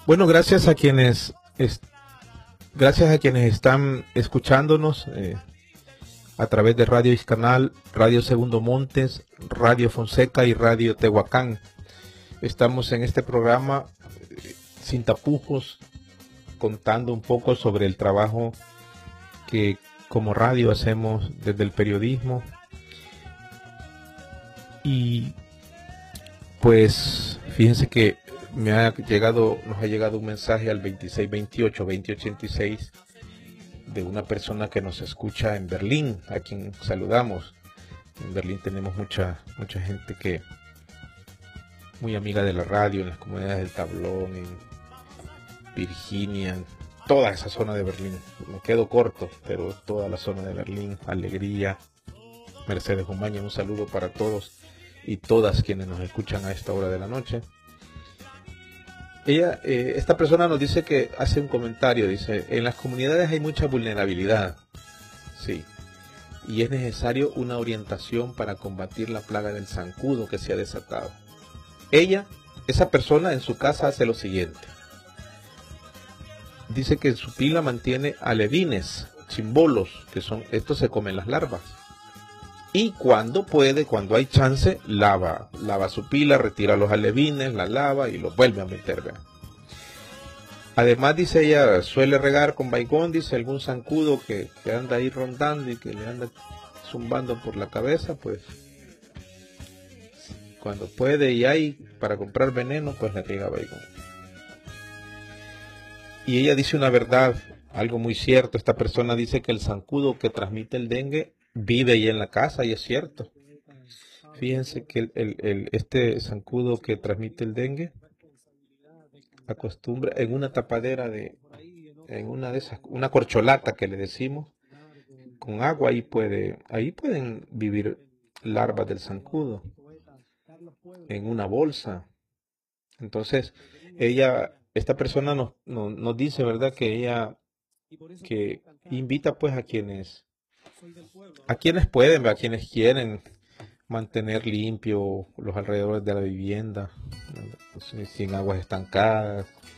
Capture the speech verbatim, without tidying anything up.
Bueno, gracias a quienes es, gracias a quienes están escuchándonos eh, a través de Radio Iscanal, Radio Segundo Montes, Radio Fonseca y Radio Tehuacán. Estamos en este programa eh, sin tapujos, contando un poco sobre el trabajo que como radio hacemos desde el periodismo. Y pues fíjense que me ha llegado, nos ha llegado un mensaje al veintiséis veintiocho veinte ochenta y seis de una persona que nos escucha en Berlín, a quien saludamos. En Berlín tenemos mucha mucha gente que muy amiga de la radio, en las comunidades del Tablón, en Virginia, en toda esa zona de Berlín. Me quedo corto, pero toda la zona de Berlín, Alegría, Mercedes Umaña, un saludo para todos y todas quienes nos escuchan a esta hora de la noche. Ella, eh, esta persona nos dice que hace un comentario, dice, en las comunidades hay mucha vulnerabilidad, sí, y es necesario una orientación para combatir la plaga del zancudo que se ha desatado. Ella, esa persona en su casa hace lo siguiente, dice que en su pila mantiene alevines, chimbolos, que son, estos se comen las larvas. Y cuando puede, cuando hay chance, lava, lava su pila, retira los alevines, la lava y los vuelve a meter. ¿Ve? Además, dice ella, suele regar con baigón, dice algún zancudo que, que anda ahí rondando y que le anda zumbando por la cabeza, pues cuando puede y hay para comprar veneno, pues le riega baigón. Y ella dice una verdad, algo muy cierto. Esta persona dice que el zancudo que transmite el dengue vive ahí en la casa, y es cierto. Fíjense que el, el, el, este zancudo que transmite el dengue acostumbra en una tapadera de, en una de esas, una corcholata que le decimos, con agua, ahí puede, ahí pueden vivir larvas del zancudo, en una bolsa. Entonces, ella, esta persona nos, nos, nos dice, ¿verdad?, que ella, que invita pues a quienes, a quienes pueden, a quienes quieren mantener limpio los alrededores de la vivienda, sin aguas estancadas,